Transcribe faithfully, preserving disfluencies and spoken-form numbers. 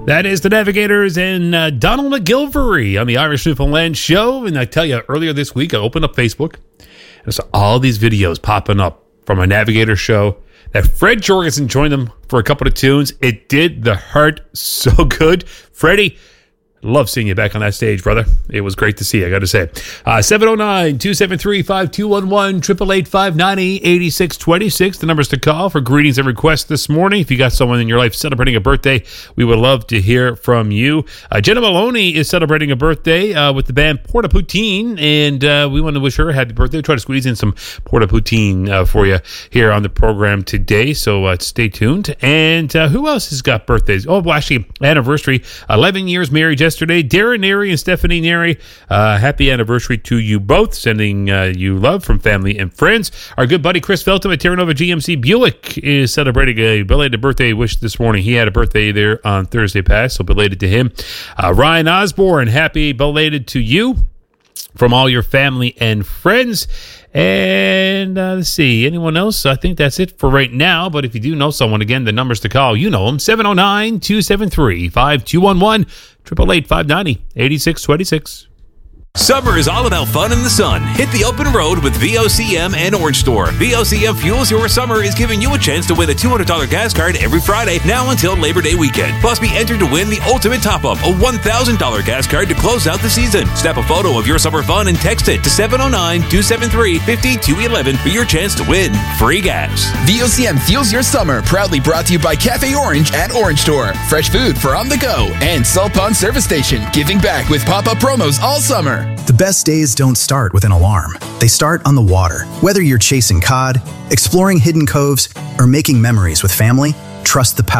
That is the Navigators and uh, Donald McGilvery on the Irish Newfoundland Show. And I tell you, earlier this week, I opened up Facebook and I saw all these videos popping up from a Navigator show that Fred Jorgensen joined them for a couple of tunes. It did the heart so good. Freddie, love seeing you back on that stage, brother. It was great to see you, I got to say. Uh, seven oh nine, two seven three, five two one one, eight eight eight, five nine zero, eight six two six. The numbers to call for greetings and requests this morning. If you got someone in your life celebrating a birthday, we would love to hear from you. Uh, Jenna Maloney is celebrating a birthday uh, with the band Porta Poutine, and uh, we want to wish her a happy birthday. Try to squeeze in some Porta Poutine uh, for you here on the program today, so uh, stay tuned. And uh, who else has got birthdays? Oh, well, actually, anniversary. eleven years married yesterday. Darren Neri and Stephanie Neri, uh, happy anniversary to you both. Sending uh, you love from family and friends. Our good buddy Chris Feltham at Terra Nova G M C Buick is celebrating a belated birthday wish this morning. He had a birthday there on Thursday past, so belated to him. Uh, Ryan Osborne, happy belated to you from all your family and friends. And uh, let's see, anyone else? I think that's it for right now. But if you do know someone, again, the numbers to call, you know them, seven oh nine, two seven three, five two one one, eight eight eight, five nine zero, eight six two six. Summer is all about fun in the sun. Hit the open road with V O C M and Orange Store. V O C M Fuels Your Summer is giving you a chance to win a two hundred dollars gas card every Friday, now until Labor Day weekend. Plus, be entered to win the ultimate top-up, a one thousand dollars gas card to close out the season. Snap a photo of your summer fun and text it to seven oh nine, two seven three, five two one one for your chance to win free gas. V O C M Fuels Your Summer, proudly brought to you by Cafe Orange at Orange Store. Fresh food for on the go. And Salt Pond Service Station, giving back with pop-up promos all summer. The best days don't start with an alarm. They start on the water. Whether you're chasing cod, exploring hidden coves, or making memories with family, trust the power